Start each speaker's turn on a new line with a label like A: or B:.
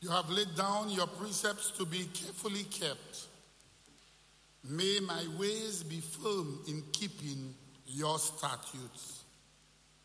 A: You have laid down your precepts to be carefully kept. May my ways be firm in keeping your statutes.